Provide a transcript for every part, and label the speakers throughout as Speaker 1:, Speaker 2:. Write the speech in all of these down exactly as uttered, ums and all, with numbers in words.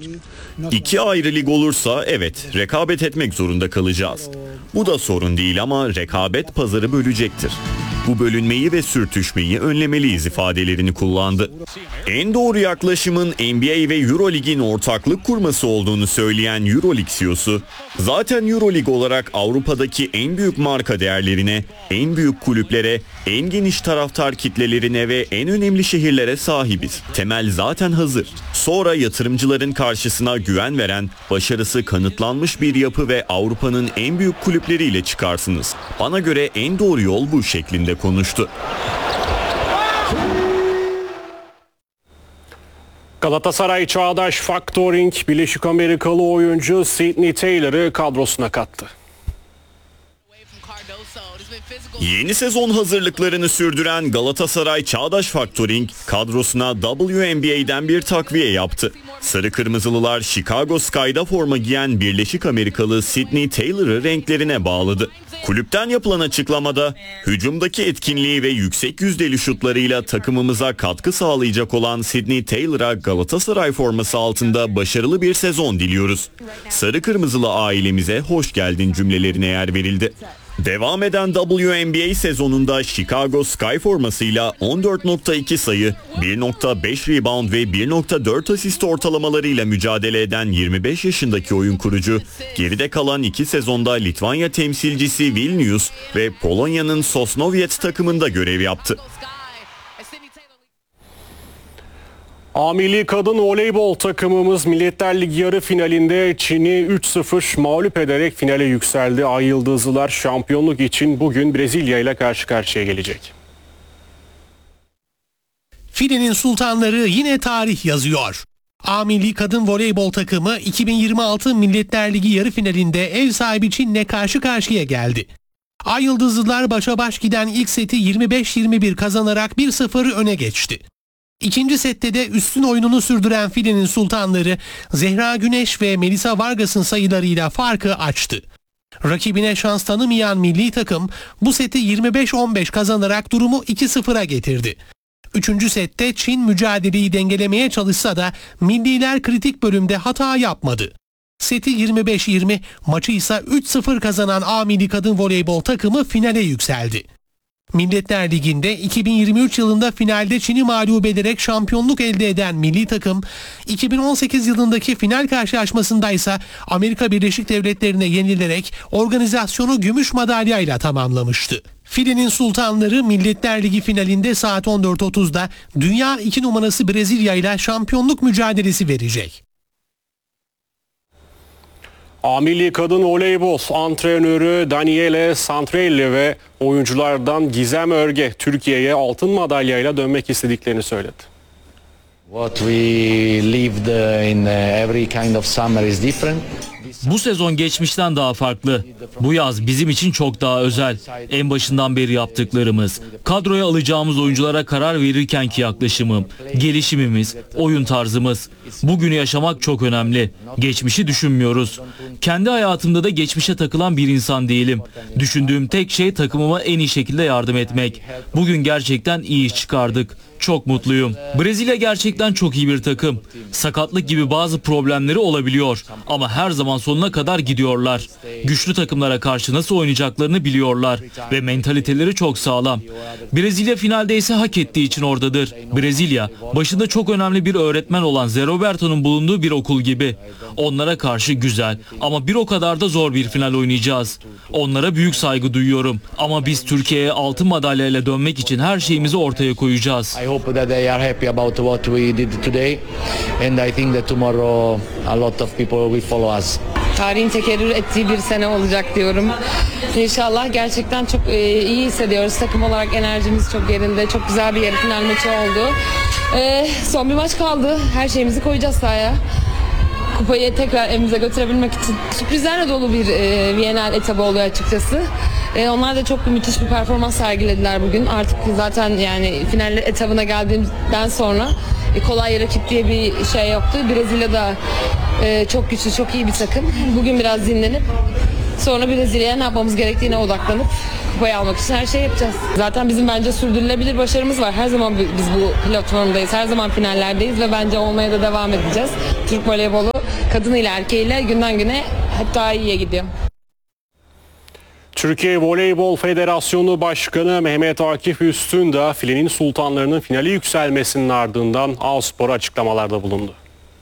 Speaker 1: İki ayrı lig olursa evet, rekabet etmek zorunda kalacağız. Bu da sorun değil ama rekabet pazarı bölecektir. Bu bölünmeyi ve sürtüşmeyi önlemeliyiz ifadelerini kullandı. En doğru yaklaşımın N B A ve Eurolig'in ortaklık kurması olduğunu söyleyen Eurolig C E O'su, zaten Eurolig olarak Avrupa'daki en büyük marka değerlerine, en büyük kulüplere, en geniş taraftar kitlelerine ve en önemli şehirlere sahibiz. Temel zaten hazır. Sonra yatırımcıların karşısına güven veren, başarısı kanıtlanmış bir yapı ve Avrupa'nın en büyük kulüpleriyle çıkarsınız. Bana göre en doğru yol bu şeklinde konuştu.
Speaker 2: Galatasaray Çağdaş Factoring Birleşik Amerikalı oyuncu Sydney Taylor'ı kadrosuna kattı.
Speaker 1: Yeni sezon hazırlıklarını sürdüren Galatasaray Çağdaş Factoring kadrosuna W N B A'den bir takviye yaptı. Sarı Kırmızılılar Chicago Sky'da forma giyen Birleşik Amerikalı Sydney Taylor'ı renklerine bağladı. Kulüpten yapılan açıklamada hücumdaki etkinliği ve yüksek yüzdeli şutlarıyla takımımıza katkı sağlayacak olan Sydney Taylor'a Galatasaray forması altında başarılı bir sezon diliyoruz. Sarı Kırmızılı ailemize hoş geldin cümlelerine yer verildi. Devam eden W N B A sezonunda Chicago Sky formasıyla on dört nokta iki sayı, bir nokta beş rebound ve bir nokta dört asist ortalamalarıyla mücadele eden yirmi beş yaşındaki oyun kurucu, geride kalan iki sezonda Litvanya temsilcisi Vilnius ve Polonya'nın Sosnowiec takımında görev yaptı.
Speaker 2: A Milli Kadın Voleybol takımımız Milletler Ligi yarı finalinde Çin'i üç sıfır mağlup ederek finale yükseldi. Ay Yıldızlılar şampiyonluk için bugün Brezilya ile karşı karşıya gelecek.
Speaker 3: Filenin sultanları yine tarih yazıyor. A Milli Kadın Voleybol takımı iki bin yirmi altı Milletler Ligi yarı finalinde ev sahibi Çin'le karşı karşıya geldi. Ay Yıldızlılar başa baş giden ilk seti yirmi beş yirmi bir kazanarak bir sıfır öne geçti. İkinci sette de üstün oyununu sürdüren Filenin sultanları Zehra Güneş ve Melisa Vargas'ın sayılarıyla farkı açtı. Rakibine şans tanımayan milli takım bu seti yirmi beş on beş kazanarak durumu iki sıfıra getirdi. Üçüncü sette Çin mücadeleyi dengelemeye çalışsa da milliler kritik bölümde hata yapmadı. Seti yirmi beş yirmi, maçı ise üç sıfır kazanan A Milli Kadın Voleybol takımı finale yükseldi. Milletler Ligi'nde iki bin yirmi üç yılında finalde Çin'i mağlup ederek şampiyonluk elde eden milli takım, iki bin on sekiz yılındaki final karşılaşmasında ise Amerika Birleşik Devletleri'ne yenilerek organizasyonu gümüş madalyayla tamamlamıştı. Filenin sultanları Milletler Ligi finalinde saat on dört otuzda dünya iki numarası Brezilya ile şampiyonluk mücadelesi verecek.
Speaker 2: A Milli Kadın Voleybol antrenörü Daniele Santrelli ve oyunculardan Gizem Örge Türkiye'ye altın madalyayla dönmek istediklerini söyledi.
Speaker 4: What we lived in every kind of summer is different.
Speaker 5: Bu sezon geçmişten daha farklı. Bu yaz bizim için çok daha özel. En başından beri yaptıklarımız, kadroya alacağımız oyunculara karar verirkenki yaklaşımım, gelişimimiz, oyun tarzımız. Bugünü yaşamak çok önemli. Geçmişi düşünmüyoruz. Kendi hayatımda da geçmişe takılan bir insan değilim. Düşündüğüm tek şey takımıma en iyi şekilde yardım etmek. Bugün gerçekten iyi iş çıkardık. Çok mutluyum. Brezilya gerçekten çok iyi bir takım. Sakatlık gibi bazı problemleri olabiliyor ama her zaman sonuna kadar gidiyorlar. Güçlü takımlara karşı nasıl oynayacaklarını biliyorlar ve mentaliteleri çok sağlam. Brezilya finalde ise hak ettiği için oradadır. Brezilya başında çok önemli bir öğretmen olan Zé Roberto'nun bulunduğu bir okul gibi. Onlara karşı güzel ama bir o kadar da zor bir final oynayacağız. Onlara büyük saygı duyuyorum ama biz Türkiye'ye altın madalyayla dönmek için her şeyimizi ortaya koyacağız.
Speaker 4: I hope that they are happy about what we did today and I think that tomorrow a lot of people will follow us.
Speaker 6: Tarihin tekerrür ettiği bir sene olacak diyorum. İnşallah gerçekten çok e, iyi hissediyoruz. Takım olarak enerjimiz çok yerinde. Çok güzel bir yarı final maçı oldu. E, son bir maç kaldı. Her şeyimizi koyacağız sahaya. Kupayı tekrar evimize götürebilmek için. Sürprizlerle dolu bir e, Viyana'l etabı oluyor açıkçası. E, onlar da çok müthiş bir performans sergilediler bugün. Artık zaten yani final etabına geldiğimden sonra e, kolay rakip diye bir şey yoktu. Brezilya da e, çok güçlü, çok iyi bir takım. Bugün biraz dinlenip sonra Brezilya'ya ne yapmamız gerektiğine odaklanıp kupayı almak için her şey yapacağız. Zaten bizim bence sürdürülebilir başarımız var. Her zaman biz bu platformdayız, her zaman finallerdeyiz ve bence olmaya da devam edeceğiz. Türk voleybolu kadınıyla erkeğiyle günden güne hep daha iyiye gidiyor.
Speaker 2: Türkiye Voleybol Federasyonu Başkanı Mehmet Akif Üstün de filenin sultanlarının finale yükselmesinin ardından A-Spor'a açıklamalarda bulundu.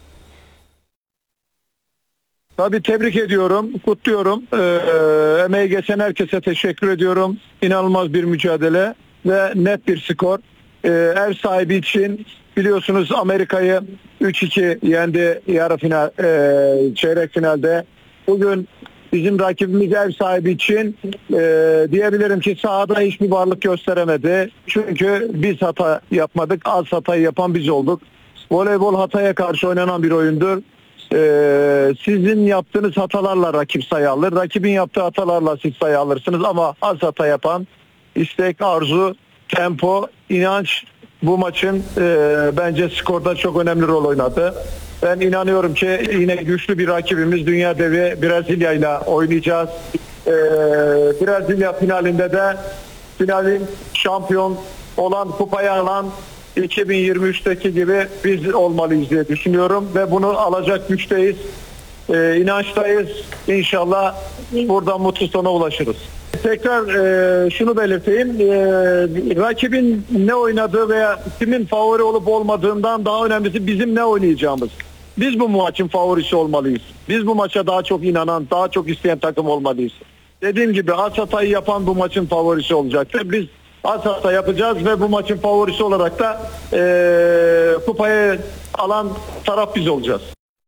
Speaker 7: Tabii tebrik ediyorum, kutluyorum. Ee, emeği geçen herkese teşekkür ediyorum. İnanılmaz bir mücadele ve net bir skor. Ee, ev sahibi için biliyorsunuz Amerika'yı üç iki yendi yarı final, e, çeyrek finalde. Bugün bizim rakibimiz ev sahibi için e, diyebilirim ki sahada hiçbir varlık gösteremedi. Çünkü biz hata yapmadık, az hatayı yapan biz olduk. Voleybol hataya karşı oynanan bir oyundur. Ee, sizin yaptığınız hatalarla rakip sayı alır. Rakibin yaptığı hatalarla siz sayı alırsınız ama az hata yapan istek, arzu, tempo, inanç bu maçın e, bence skorda çok önemli rol oynadı. Ben inanıyorum ki yine güçlü bir rakibimiz dünya devi Brezilya ile oynayacağız. Ee, Brezilya finalinde de finalin şampiyon olan, kupayı alan iki bin yirmi üçteki gibi biz olmalıyız diye düşünüyorum ve bunu alacak güçteyiz, ee, inançtayız. İnşallah buradan mutlu sona ulaşırız. Tekrar e, şunu belirteyim, e, rakibin ne oynadığı veya kimin favori olup olmadığından daha önemlisi bizim ne oynayacağımız. Biz bu maçın favorisi olmalıyız. Biz bu maça daha çok inanan, daha çok isteyen takım olmalıyız. Dediğim gibi az hatayı yapan bu maçın favorisi olacaktır. Biz az hata yapacağız ve bu maçın favorisi olarak da e, kupayı alan taraf biz olacağız.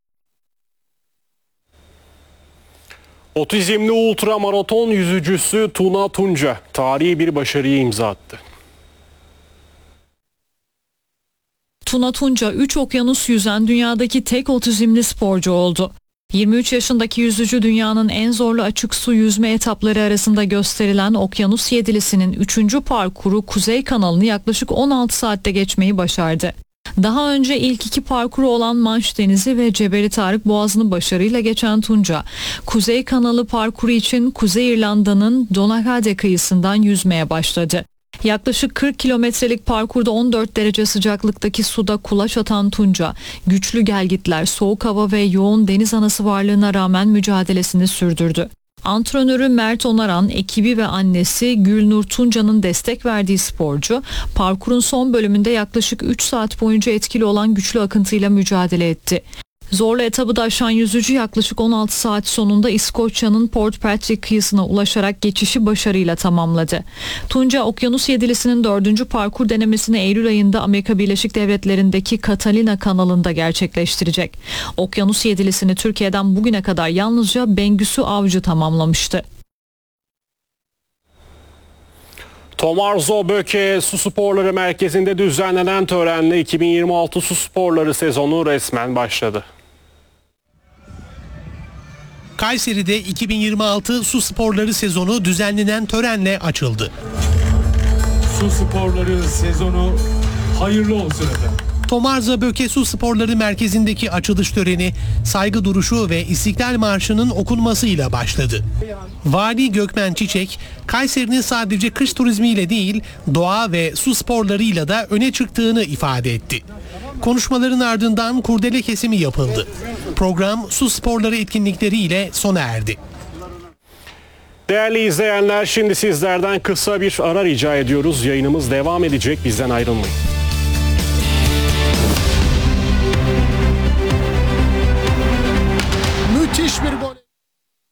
Speaker 2: Otizmli ultramaraton yüzücüsü Tuna Tunca tarihi bir başarıyı imza attı.
Speaker 8: Tuna Tunca üç okyanus yüzen dünyadaki tek otizmli sporcu oldu. yirmi üç yaşındaki yüzücü dünyanın en zorlu açık su yüzme etapları arasında gösterilen Okyanus Yedilisinin üçüncü parkuru Kuzey Kanalı'nı yaklaşık on altı saatte geçmeyi başardı. Daha önce ilk iki parkuru olan Manş Denizi ve Cebeli Tarık Boğazı'nı başarıyla geçen Tunca, Kuzey Kanalı parkuru için Kuzey İrlanda'nın Donaghadee kıyısından yüzmeye başladı. Yaklaşık kırk kilometrelik parkurda on dört derece sıcaklıktaki suda kulaç atan Tunca, güçlü gelgitler, soğuk hava ve yoğun deniz anası varlığına rağmen mücadelesini sürdürdü. Antrenörü Mert Onaran, ekibi ve annesi Gülnur Tunca'nın destek verdiği sporcu, parkurun son bölümünde yaklaşık üç saat boyunca etkili olan güçlü akıntıyla mücadele etti. Zorlu etabı da aşan yüzücü yaklaşık on altı saat sonunda İskoçya'nın Port Patrick kıyısına ulaşarak geçişi başarıyla tamamladı. Tunca, Okyanus Yedilisinin dördüncü parkur denemesini Eylül ayında Amerika Birleşik Devletleri'ndeki Catalina kanalında gerçekleştirecek. Okyanus Yedilisini Türkiye'den bugüne kadar yalnızca Bengüsü Avcı tamamlamıştı.
Speaker 2: Tomarzo Böke Su Sporları Merkezi'nde düzenlenen törenle iki bin yirmi altı Su Sporları sezonu resmen başladı.
Speaker 3: Kayseri'de iki bin yirmi altı Su Sporları sezonu düzenlenen törenle açıldı.
Speaker 9: Su Sporları sezonu hayırlı olsun efendim.
Speaker 3: Tomarza Böke Su Sporları Merkezi'ndeki açılış töreni saygı duruşu ve İstiklal Marşı'nın okunmasıyla başladı. Vali Gökmen Çiçek, Kayseri'nin sadece kış turizmiyle değil, doğa ve su sporlarıyla da öne çıktığını ifade etti. Konuşmaların ardından kurdele kesimi yapıldı. Program su sporları etkinlikleriyle sona erdi.
Speaker 2: Değerli izleyenler, şimdi sizlerden kısa bir ara rica ediyoruz. Yayınımız devam edecek, bizden ayrılmayın.
Speaker 3: Müthiş bir gol.